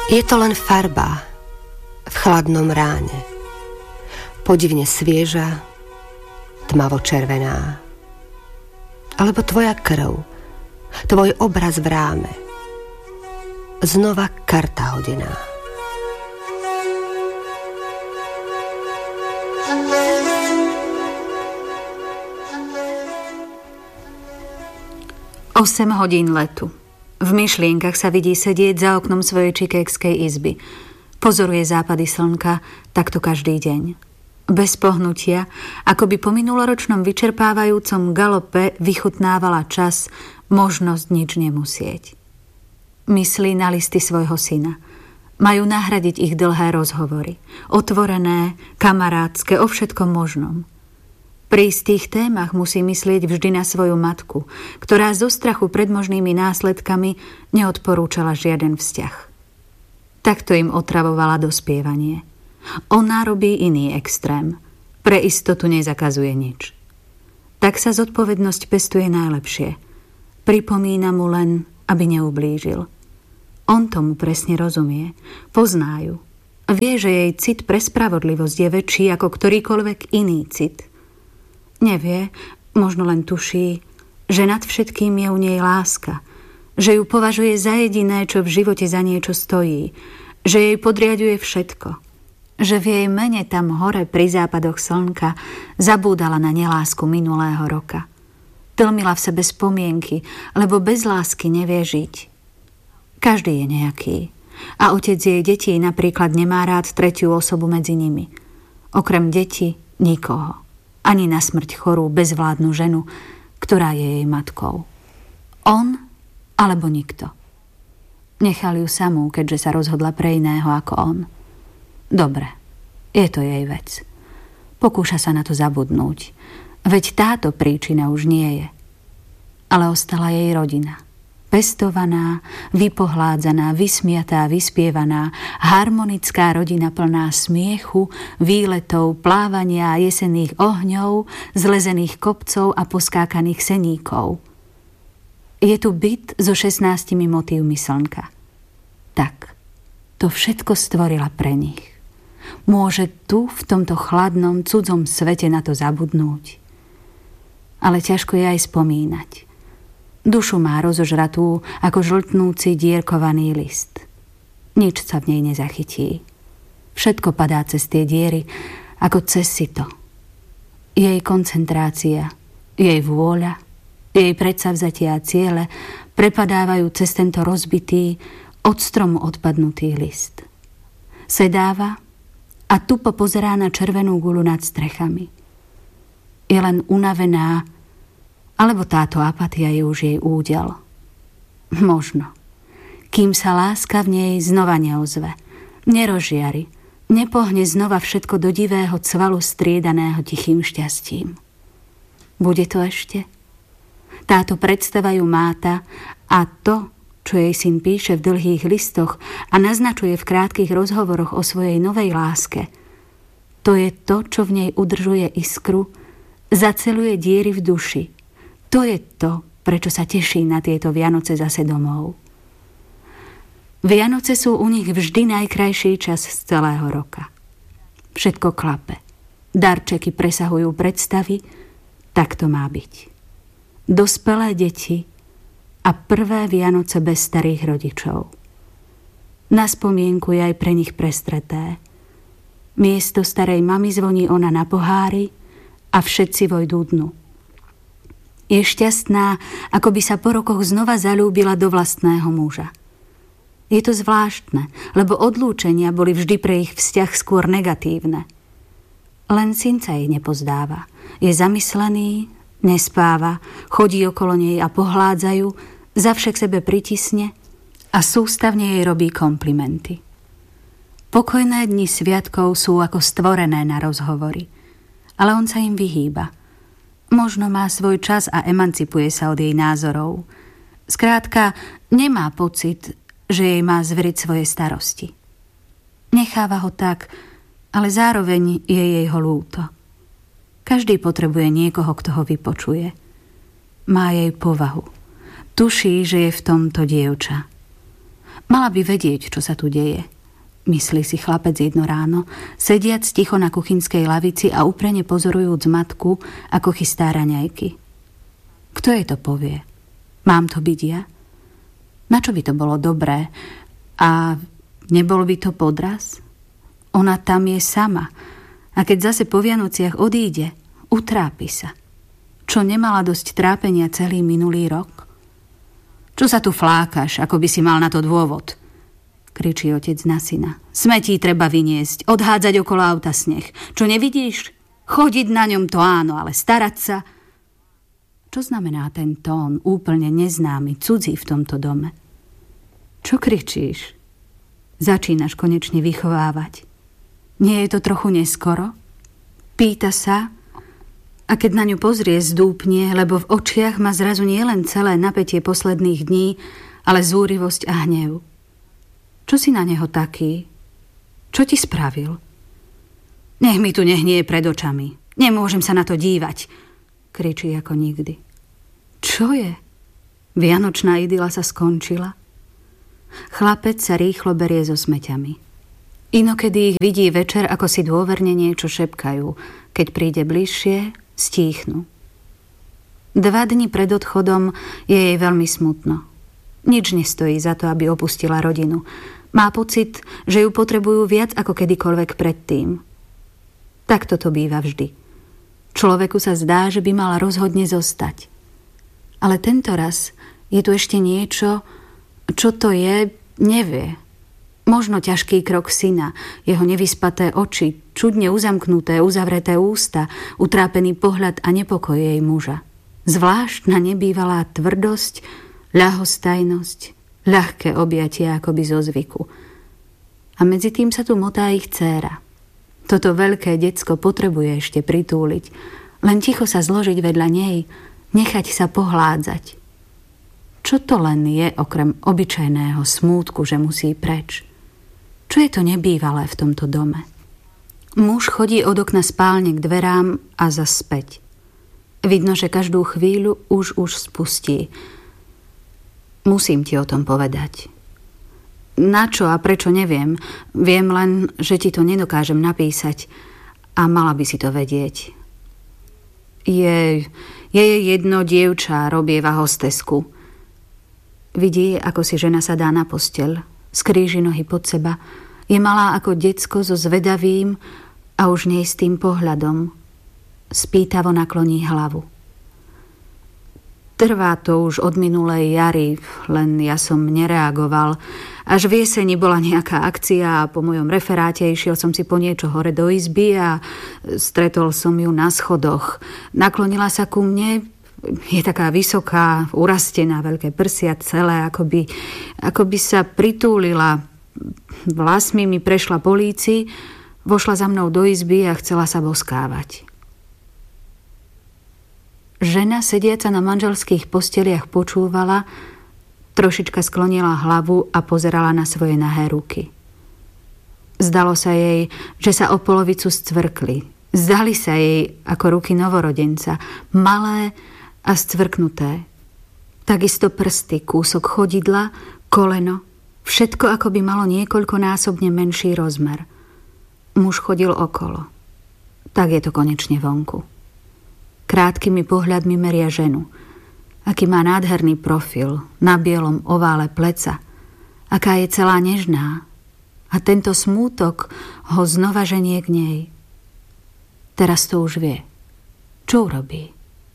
Je to len farba v chladnom ráne, podivne svieža, tmavo-červená. Alebo tvoja krv, tvoj obraz v ráme, znova karta hodená. Osem hodín letu. V myšlienkach sa vidí sedieť za oknom svojej chicagskej izby. Pozoruje západy slnka, takto každý deň. Bez pohnutia, ako by po minuloročnom vyčerpávajúcom galope vychutnávala čas, možnosť nič nemusieť. Myslí na listy svojho syna. Majú nahradiť ich dlhé rozhovory. Otvorené, kamarátske, o všetkom možnom. Pri istých témach musí myslieť vždy na svoju matku, ktorá zo strachu pred možnými následkami neodporúčala žiaden vzťah. Takto im otravovala dospievanie. Ona robí iný extrém. Pre istotu nezakazuje nič. Tak sa zodpovednosť pestuje najlepšie. Pripomína mu len, aby neublížil. On tomu presne rozumie. Pozná ju. Vie, že jej cit pre spravodlivosť je väčší ako ktorýkoľvek iný cit. Nevie, možno len tuší, že nad všetkým je u nej láska, že ju považuje za jediné, čo v živote za niečo stojí, že jej podriaďuje všetko, že v jej mene tam hore pri západoch slnka zabúdala na nelásku minulého roka. Tlmila v sebe spomienky, lebo bez lásky nevie žiť. Každý je nejaký a otec jej detí napríklad nemá rád tretiu osobu medzi nimi. Okrem detí nikoho. Ani na smrť chorú, bezvládnu ženu, ktorá je jej matkou. On alebo nikto. Nechal ju samú, keďže sa rozhodla pre iného ako on. Dobre, je to jej vec. Pokúša sa na to zabudnúť, veď táto príčina už nie je. Ale ostala jej rodina. Pestovaná, vypohládzaná, vysmiatá, vyspievaná, harmonická rodina plná smiechu, výletov, plávania, jesenných ohňov, zlezených kopcov a poskákaných seníkov. Je tu byt so 16 motívmi slnka. Tak, to všetko stvorila pre nich. Môže tu, v tomto chladnom, cudzom svete na to zabudnúť. Ale ťažko je aj spomínať. Dušu má rozožratú ako žltnúci dierkovaný list. Nič sa v nej nezachytí. Všetko padá cez tie diery ako cez sito. Jej koncentrácia, jej vôľa, jej predsavzatia a ciele prepadávajú cez tento rozbitý, od stromu odpadnutý list. Sedáva a tupo pozerá na červenú guľu nad strechami. Je len unavená, alebo táto apatia je už jej údel. Možno. Kým sa láska v nej znova neozve, nerozžiari, nepohne znova všetko do divého cvalu striedaného tichým šťastím. Bude to ešte? Táto predstava ju máta a to, čo jej syn píše v dlhých listoch a naznačuje v krátkych rozhovoroch o svojej novej láske, to je to, čo v nej udržuje iskru, zaceluje diery v duši. To je to, prečo sa teší na tieto Vianoce zase domov. Vianoce sú u nich vždy najkrajší čas z celého roka. Všetko klape. Darčeky presahujú predstavy, tak to má byť. Dospelé deti a prvé Vianoce bez starých rodičov. Na spomienku je aj pre nich prestreté. Miesto starej mamy zvoní ona na pohári a všetci vojdú dnu. Je šťastná, ako by sa po rokoch znova zaľúbila do vlastného muža. Je to zvláštne, lebo odlúčenia boli vždy pre ich vzťah skôr negatívne. Len syn sa jej nepozdáva. Je zamyslený, nespáva, chodí okolo nej a pohládzajú, zavše k sebe pritisne a sústavne jej robí komplimenty. Pokojné dni sviatkov sú ako stvorené na rozhovory, ale on sa im vyhýba. Možno má svoj čas a emancipuje sa od jej názorov. Skrátka, nemá pocit, že jej má zveriť svoje starosti. Necháva ho tak, ale zároveň je jej ho ľúto. Každý potrebuje niekoho, kto ho vypočuje. Má jej povahu. Tuší, že je v tomto dievča. Mala by vedieť, čo sa tu deje. Myslí si chlapec jedno ráno, sediac ticho na kuchynskej lavici a úprene pozorujúc matku, ako chystá raňajky. Kto jej to povie? Mám to byť ja? Na čo by to bolo dobré? A nebol by to podraz? Ona tam je sama. A keď zase po Vianociach odíde, utrápi sa. Čo nemala dosť trápenia celý minulý rok? Čo sa tu flákaš, ako by si mal na to dôvod? Kričí otec na syna. Smetí treba vyniesť, odhádzať okolo auta sneh. Čo nevidíš? Chodiť na ňom to áno, ale starať sa. Čo znamená ten tón, úplne neznámy, cudzí v tomto dome? Čo kričíš? Začínaš konečne vychovávať. Nie je to trochu neskoro? Pýta sa, a keď na ňu pozrie, zdúpne, lebo v očiach má zrazu nielen celé napätie posledných dní, ale zúrivosť a hnev. Čo si na neho taký? Čo ti spravil? Nech mi tu nehnie pred očami. Nemôžem sa na to dívať, kričí ako nikdy. Čo je? Vianočná idyla sa skončila? Chlapec sa rýchlo berie so smeťami. Inokedy ich vidí večer, ako si dôverne niečo šepkajú. Keď príde bližšie, stíchnu. 2 dni pred odchodom je jej veľmi smutno. Nič nestojí za to, aby opustila rodinu. Má pocit, že ju potrebujú viac ako kedykoľvek predtým. Takto to býva vždy. Človeku sa zdá, že by mala rozhodne zostať. Ale tento raz je tu ešte niečo, čo to je, nevie. Možno ťažký krok syna, jeho nevyspaté oči, čudne uzamknuté, uzavreté ústa, utrápený pohľad a nepokoj jej muža. Zvláštna nebývalá tvrdosť, ľahostajnosť, ľahké objatia akoby zo zvyku. A medzi tým sa tu motá ich dcéra. Toto veľké decko potrebuje ešte pritúliť, len ticho sa zložiť vedľa nej, nechať sa pohládzať. Čo to len je okrem obyčajného smútku, že musí preč? Čo je to nebývalé v tomto dome? Muž chodí od okna spálne k dverám a zas späť. Vidno, že každú chvíľu už spustí. Musím ti o tom povedať. Na čo a prečo neviem. Viem len, že ti to nedokážem napísať a mala by si to vedieť. Je jedno dievča, robieva hostesku. Vidí, ako si žena sa dá na posteľ, skríži nohy pod seba, je malá ako decko so zvedavým a už neistým pohľadom. Spýtavo nakloní hlavu. Trvá to už od minulej jary, len ja som nereagoval. Až v jeseni bola nejaká akcia a po mojom referáte išiel som si po niečo hore do izby a stretol som ju na schodoch. Naklonila sa ku mne, je taká vysoká, urastená, veľké prsia celé, ako by sa pritúlila. Vlasmi mi prešla po líci, vošla za mnou do izby a chcela sa boskávať. Žena, sediaca na manželských posteliach, počúvala, trošička sklonila hlavu a pozerala na svoje nahé ruky. Zdalo sa jej, že sa o polovicu scvrkli. Zdali sa jej ako ruky novorodenca, malé a scvrknuté. Takisto prsty, kúsok chodidla, koleno, všetko ako by malo niekoľkonásobne menší rozmer. Muž chodil okolo. Tak je to konečne vonku. Krátkými pohľadmi meria ženu. Aký má nádherný profil, na bielom ovále pleca. Aká je celá nežná. A tento smútok ho znova ženie k nej. Teraz to už vie. Čo urobí?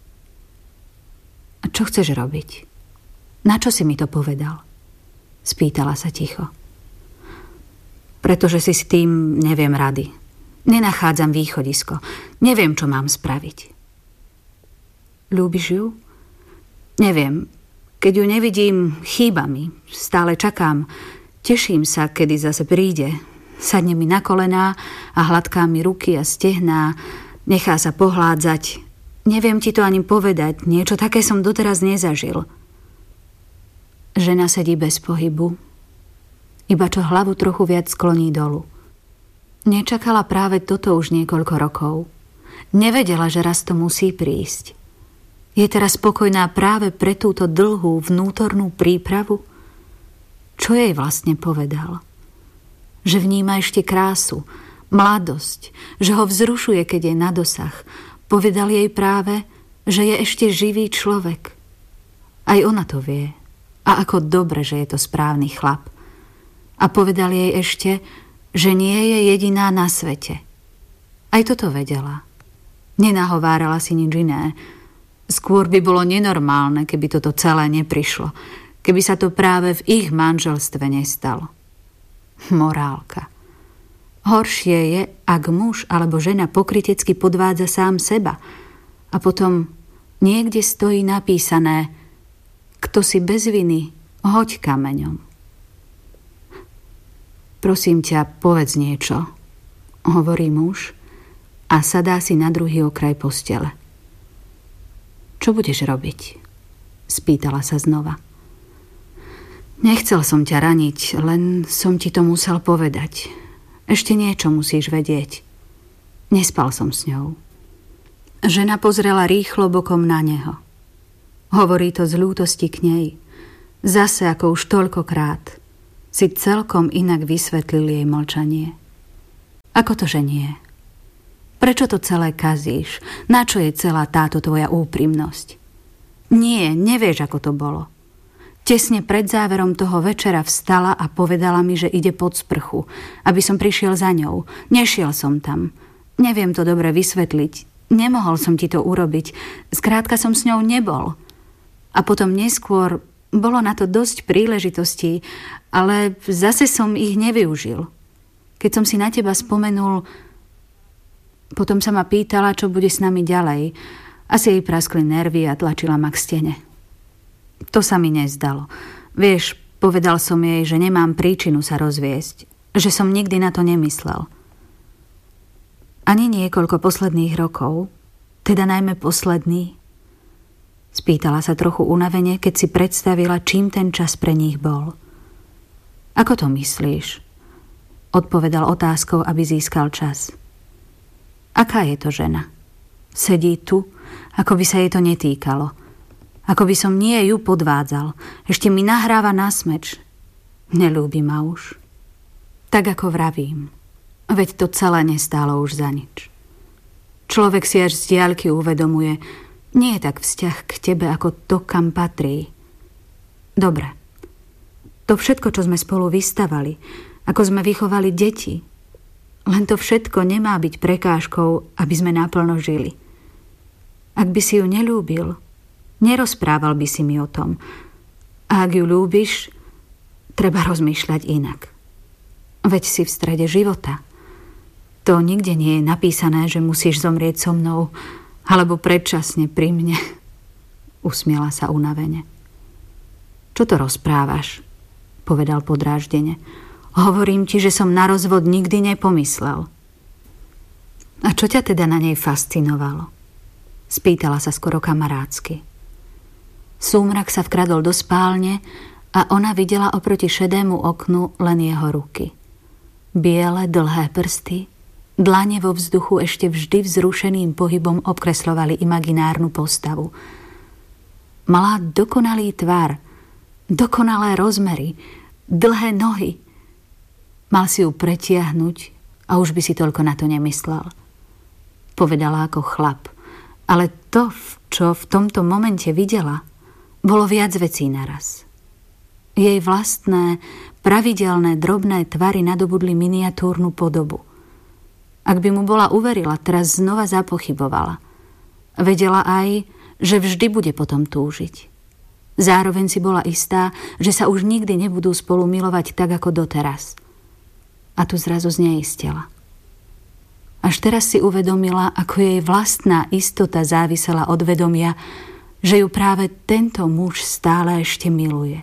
A čo chceš robiť? Na čo si mi to povedal? Spýtala sa ticho. Pretože si s tým neviem rady. Nenachádzam východisko. Neviem, čo mám spraviť. Ľúbiš ju? Neviem. Keď ju nevidím, chýba mi. Stále čakám. Teším sa, kedy zase príde. Sadne mi na kolená a hladká mi ruky a stehná. Nechá sa pohládzať. Neviem ti to ani povedať. Niečo také som doteraz nezažil. Žena sedí bez pohybu. Iba čo hlavu trochu viac skloní dolu. Nečakala práve toto už niekoľko rokov. Nevedela, že raz to musí prísť. Je teraz spokojná práve pre túto dlhú vnútornú prípravu? Čo jej vlastne povedal? Že vníma ešte krásu, mladosť, že ho vzrušuje, keď je na dosah. Povedal jej práve, že je ešte živý človek. Aj ona to vie. A ako dobre, že je to správny chlap. A povedal jej ešte, že nie je jediná na svete. Aj toto vedela. Nenahovárala si nič iné. Skôr by bolo nenormálne, keby toto celé neprišlo. Keby sa to práve v ich manželstve nestalo. Morálka. Horšie je, ak muž alebo žena pokrytecky podvádza sám seba. A potom niekde stojí napísané: kto si bez viny, hoď kameňom. Prosím ťa, povedz niečo, hovorí muž a sadá si na druhý okraj postele. Čo budeš robiť? Spýtala sa znova. Nechcel som ťa raniť, len som ti to musel povedať. Ešte niečo musíš vedieť. Nespal som s ňou. Žena pozrela rýchlo bokom na neho. Hovorí to z ľútosti k nej. Zase, ako už toľkokrát, si celkom inak vysvetlil jej mlčanie. Ako to, že nie? Prečo to celé kazíš? Na čo je celá táto tvoja úprimnosť? Nie, nevieš, ako to bolo. Tesne pred záverom toho večera vstala a povedala mi, že ide pod sprchu, aby som prišiel za ňou. Nešiel som tam. Neviem to dobre vysvetliť. Nemohol som ti to urobiť. Skrátka som s ňou nebol. A potom neskôr bolo na to dosť príležitostí, ale zase som ich nevyužil. Keď som si na teba spomenul, potom sa ma pýtala, čo bude s nami ďalej. Asi jej praskli nervy a tlačila ma k stene. To sa mi nezdalo. Vieš, povedal som jej, že nemám príčinu sa rozviesť, že som nikdy na to nemyslel. Ani niekoľko posledných rokov, teda najmä posledný. Spýtala sa trochu unavene, keď si predstavila, čím ten čas pre nich bol. Ako to myslíš? Odpovedal otázkou, aby získal čas. Aká je to žena? Sedí tu, ako by sa jej to netýkalo. Ako by som nie ju podvádzal. Ešte mi nahráva na smeč. Neľúbi ma už. Tak ako vravím. Veď to celé nestálo už za nič. Človek si až z diaľky uvedomuje, nie je tak vzťah k tebe ako to, kam patrí. Dobre. To všetko, čo sme spolu vystavali, ako sme vychovali deti, len to všetko nemá byť prekážkou, aby sme naplno žili. Ak by si ju neľúbil, nerozprával by si mi o tom. A ak ju ľúbiš, treba rozmýšľať inak. Veď si v strede života. To nikde nie je napísané, že musíš zomrieť so mnou, alebo predčasne pri mne. Usmiela sa unavene. Čo to rozprávaš? Povedal podráždene. Hovorím ti, že som na rozvod nikdy nepomyslel. A čo ťa teda na nej fascinovalo? Spýtala sa skoro kamarátsky. Súmrak sa vkradol do spálne a ona videla oproti šedému oknu len jeho ruky. Biele, dlhé prsty, dlane vo vzduchu ešte vždy vzrušeným pohybom obkresľovali imaginárnu postavu. Mala dokonalý tvar, dokonalé rozmery, dlhé nohy. Mal si ju pretiahnuť a už by si toľko na to nemyslel. Povedala ako chlap, ale to, čo v tomto momente videla, bolo viac vecí naraz. Jej vlastné, pravidelné, drobné tvary nadobudli miniatúrnu podobu. Ak by mu bola uverila, teraz znova zapochybovala. Vedela aj, že vždy bude potom túžiť. Zároveň si bola istá, že sa už nikdy nebudú spolu milovať tak, ako doteraz. A tu zrazu zneistela. Až teraz si uvedomila, ako jej vlastná istota závisela od vedomia, že ju práve tento muž stále ešte miluje.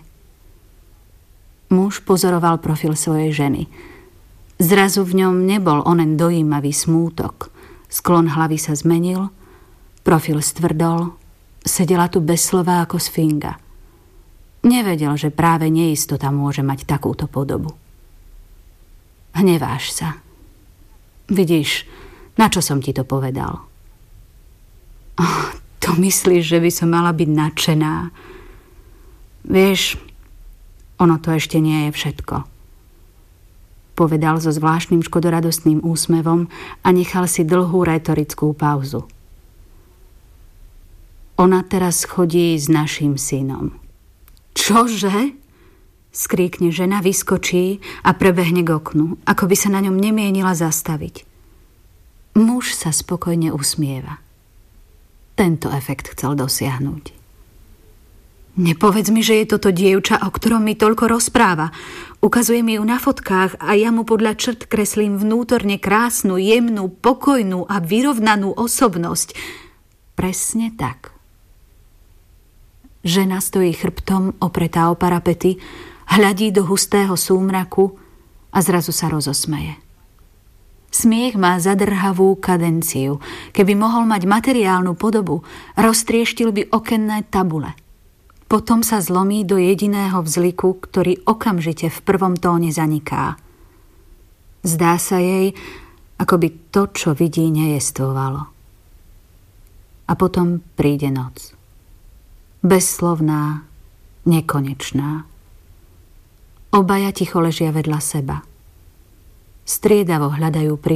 Muž pozoroval profil svojej ženy. Zrazu v ňom nebol onen dojímavý smútok. Sklon hlavy sa zmenil, profil stvrdol, sedela tu bez slova ako sfinga. Nevedel, že práve neistota môže mať takúto podobu. Hneváš sa. Vidíš, na čo som ti to povedal? To myslíš, že by som mala byť nadšená? Vieš, Ono to ešte nie je všetko. Povedal so zvláštnym škodoradostným úsmevom a nechal si dlhú rétorickú pauzu. Ona teraz chodí s naším synom. Čože? Skríkne žena, vyskočí a prebehne k oknu, ako by sa na ňom nemienila zastaviť. Muž sa spokojne usmieva. Tento efekt chcel dosiahnuť. Nepovedz mi, že je toto dievča, o ktorom mi toľko rozpráva. Ukazuje mi ju na fotkách a ja mu podľa črt kreslím vnútorne krásnu, jemnú, pokojnú a vyrovnanú osobnosť. Presne tak. Žena stojí chrbtom opretá o parapety, hľadí do hustého súmraku a zrazu sa rozosmeje. Smiech má zadrhavú kadenciu. Keby mohol mať materiálnu podobu, roztrieštil by okenné tabule. Potom sa zlomí do jediného vzliku, ktorý okamžite v prvom tóne zaniká. Zdá sa jej, ako by to, čo vidí, nejestvovalo. A potom príde noc. Bezslovná, nekonečná. Obaja ticho ležia vedľa seba. Striedavo hľadajú